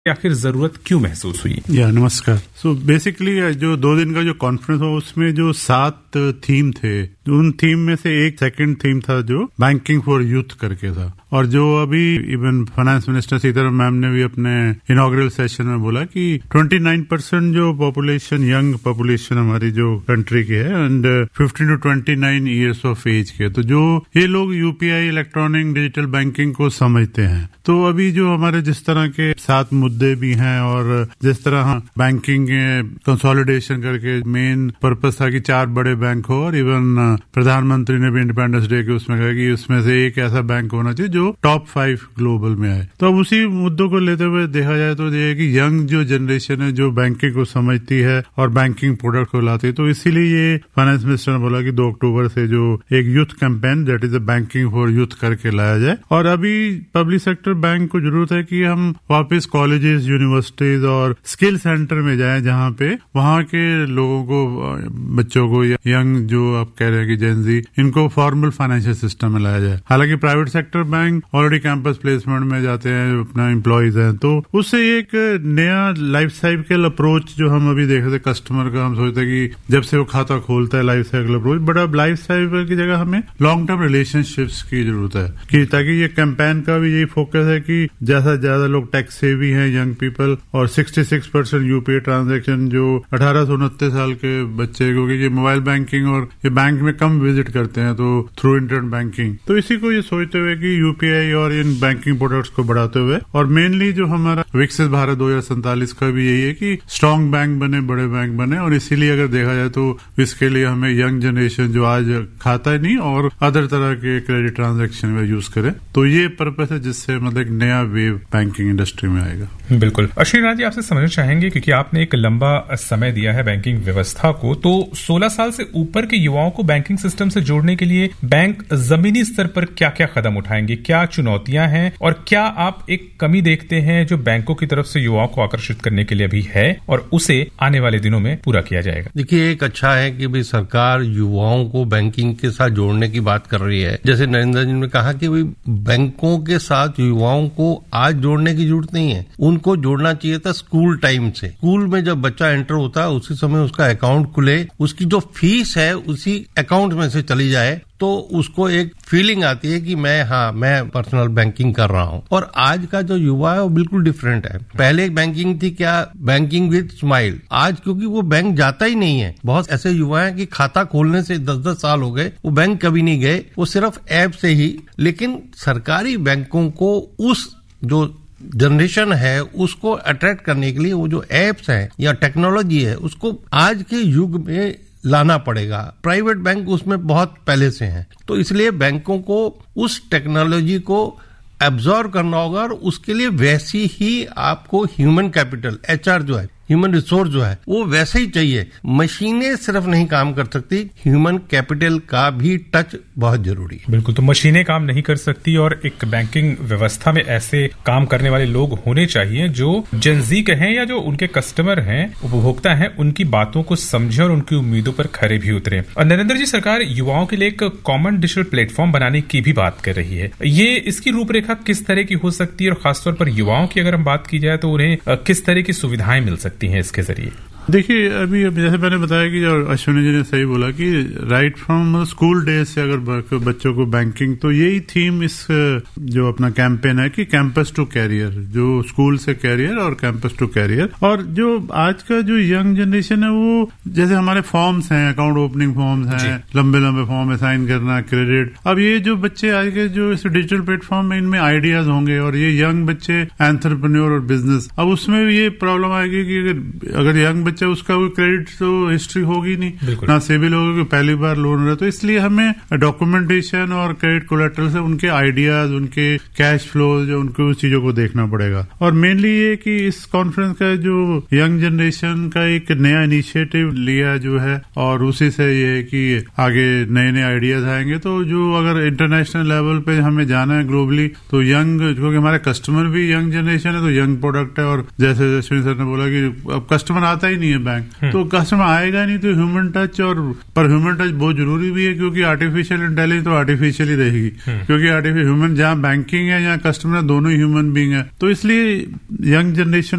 आखिर जरूरत क्यों महसूस हुई? नमस्कार। सो बेसिकली जो 2 दिन का जो कॉन्फ्रेंस हुआ उसमें जो 7 थीम थे, उन थीम में से एक सेकंड थीम था जो बैंकिंग फॉर यूथ करके था। और जो अभी even finance minister Sitharaman ma'am ने भी अपने इनॉग्रल सेशन में बोला कि 29% जो पॉपुलेशन, यंग पॉपुलेशन हमारी जो कंट्री की है and 15 to 29 years of as के, तो जो ये लोग यूपीआई, इलेक्ट्रॉनिक डिजिटल बैंकिंग को समझते हैं। तो अभी जो हमारे जिस तरह के 7 मुद्दे भी हैं और जिस तरह बैंकिंग कंसोलिडेशन करके मेन पर्पस था कि 4 बड़े बैंक हो, और इवन प्रधानमंत्री ने भी इंडिपेंडेंस डे के उसमें कहा कि उसमें से एक ऐसा बैंक होना चाहिए जो टॉप 5 ग्लोबल में आए। तो अब उसी मुद्दों को लेते हुए देखा जाए तो ये कि यंग जो जनरेशन है जो बैंकिंग को समझती है और बैंकिंग प्रोडक्ट को लाती है, तो इसीलिए ये फाइनेंस मिनिस्टर ने बोला कि 2 अक्टूबर से जो एक youth campaign that is the banking for youth करके लाया जाए। और अभी पब्लिक सेक्टर बैंक को जरूरत है कि हम वापस कॉलेजेस, यूनिवर्सिटीज और स्किल सेंटर में जाएं, जहां पे वहां के लोगों को, बच्चों को, यंग जो आप कह रहे हैं कि जेनजी, इनको फॉर्मल फाइनेंशियल सिस्टम में लाया जाए। हालांकि private sector bank already campus placement में जाते हैं, अपना एम्प्लॉयज हैं, तो उससे एक नया लाइफ साइकिल अप्रोच जो हम अभी देख रहे थे कस्टमर का, हम सोचते हैं कि जब से वो खाता खोलता है लाइफ साइकिल अप्रोच, बट अब लाइफ साइकिल की जगह हमें लॉन्ग टर्म रिलेशनशिप्स की जरूरत है कि ताकि ये कैंपेन का भी यही फोकस है कि ज्यादा से ज्यादा लोग टैक्स सेवी हैं, यंग पीपल, और 66% यूपीआई ट्रांजैक्शन जो 18 से 29 साल के बच्चे, क्योंकि ये मोबाइल बैंकिंग और ये बैंक में कम विजिट करते हैं, तो थ्रू इंटरनेट बैंकिंग। तो इसी को ये सोचते हुए कि यूपीआई और इन बैंकिंग प्रोडक्ट्स को बढ़ाते हुए, और मेनली जो हमारा विकसित भारत 2047 का भी यही है कि स्ट्रांग बैंक बने, बड़े बैंक बने। और इसीलिए अगर देखा जाए तो इसके लिए हमें यंग जनरेशन जो आज खाता नहीं और अदर तरह के क्रेडिट ट्रांजैक्शन में यूज करे, तो ये पर्पस है जिससे मतलब एक नया वेव बैंकिंग इंडस्ट्री में आएगा। बिल्कुल। श्रीनाथ जी, आपसे समझना चाहेंगे, क्योंकि आपने एक लंबा समय दिया है बैंकिंग व्यवस्था को, तो 16 साल से ऊपर के युवाओं को बैंकिंग सिस्टम से जोड़ने के लिए बैंक जमीनी स्तर पर क्या क्या कदम उठाएंगे, क्या चुनौतियां हैं, और क्या आप एक कमी देखते हैं जो बैंकों की तरफ से युवाओं को आकर्षित करने के लिए अभी है और उसे आने वाले दिनों में पूरा किया जाएगा? देखिए, एक अच्छा है कि भाई सरकार युवाओं को बैंकिंग के साथ जोड़ने की बात कर रही है। जैसे नरेंद्र जी ने कहा कि भाई बैंकों के साथ युवाओं को आज जोड़ने की जरूरत नहीं है, उनको जोड़ना चाहिए था स्कूल टाइम से। स्कूल में जब बच्चा एंटर होता है उसी समय उसका अकाउंट खुले, उसकी जो फीस है उसी अकाउंट में से चली जाए, तो उसको एक फीलिंग आती है कि मैं पर्सनल बैंकिंग कर रहा हूं। और आज का जो युवा है वो बिल्कुल डिफरेंट है। पहले बैंकिंग थी क्या, बैंकिंग विद स्माइल। आज क्योंकि वो बैंक जाता ही नहीं है, बहुत ऐसे युवा हैं कि खाता खोलने से 10-10 साल हो गए, वो बैंक कभी नहीं गए, वो सिर्फ ऐप से ही। लेकिन सरकारी बैंकों को उस जो जनरेशन है उसको अट्रैक्ट करने के लिए वो जो एप्स हैं या टेक्नोलॉजी है उसको आज के युग में लाना पड़ेगा। प्राइवेट बैंक उसमें बहुत पहले से हैं, तो इसलिए बैंकों को उस टेक्नोलॉजी को एब्जॉर्व करना होगा, और उसके लिए वैसी ही आपको ह्यूमन कैपिटल, एचआर जो है, ह्यूमन रिसोर्स जो है, वो वैसे ही चाहिए। मशीनें सिर्फ नहीं काम कर सकती, ह्यूमन कैपिटल का भी टच बहुत जरूरी है। बिल्कुल। तो मशीनें काम नहीं कर सकती, और एक बैंकिंग व्यवस्था में ऐसे काम करने वाले लोग होने चाहिए जो जेनजी कहें या जो उनके कस्टमर हैं, उपभोक्ता हैं, उनकी बातों को समझे और उनकी उम्मीदों पर खरे भी उतरे। और नरेंद्र जी, सरकार युवाओं के लिए एक कॉमन डिजिटल प्लेटफॉर्म बनाने की भी बात कर रही है। ये इसकी रूपरेखा किस तरह की हो सकती है, और खासतौर पर युवाओं की अगर हम बात की जाए तो उन्हें किस तरह की सुविधाएं मिल सकती हैं इसके जरिए? देखिए, अभी जैसे मैंने बताया कि अश्विनी जी ने सही बोला कि राइट फ्रॉम स्कूल डेज से अगर बच्चों को बैंकिंग, तो यही थीम इस जो अपना कैंपेन है कि कैंपस टू कैरियर, जो स्कूल से कैरियर और कैंपस टू कैरियर। और जो आज का जो यंग जनरेशन है वो, जैसे हमारे फॉर्म्स हैं, अकाउंट ओपनिंग फॉर्म्स हैं, लंबे लंबे फॉर्म में साइन करना, क्रेडिट। अब ये जो बच्चे आज के जो इस डिजिटल प्लेटफॉर्म में, इनमें आइडियाज होंगे, और ये यंग बच्चे एंटरप्रेन्योर और बिजनेस, अब उसमें भी ये प्रॉब्लम आएगी कि अगर यंग बच्चा, उसका कोई क्रेडिट तो हिस्ट्री होगी नहीं, ना सिविल होगी, पहली बार लोन रहा, तो इसलिए हमें डॉक्यूमेंटेशन और क्रेडिट कोलैटरल से उनके आइडियाज, उनके कैश फ्लो, जो उनको उस चीजों को देखना पड़ेगा। और मेनली ये कि इस कॉन्फ्रेंस का जो यंग जनरेशन का एक नया इनिशिएटिव लिया जो है, और उसी से ये है कि आगे नए नए आइडियाज आएंगे। तो जो अगर इंटरनेशनल लेवल पे हमें जाना है ग्लोबली, तो यंग, क्योंकि हमारे कस्टमर भी यंग जनरेशन है, तो यंग प्रोडक्ट है। और जैसे अश्विनी सर ने बोला कि अब कस्टमर आता ही नहीं है बैंक, तो कस्टमर आएगा नहीं, तो ह्यूमन टच, और पर ह्यूमन टच बहुत जरूरी भी है, क्योंकि आर्टिफिशियल इंटेलिजेंस तो आर्टिफिशियल ही रहेगी, क्योंकि ह्यूमन जहाँ बैंकिंग है, जहाँ कस्टमर, दोनों ह्यूमन बीइंग है। तो इसलिए यंग जनरेशन